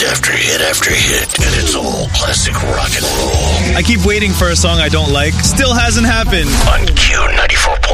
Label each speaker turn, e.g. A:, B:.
A: after hit, and it's all classic rock and roll.
B: I keep waiting for a song I don't like. Still hasn't happened.
A: On Q94.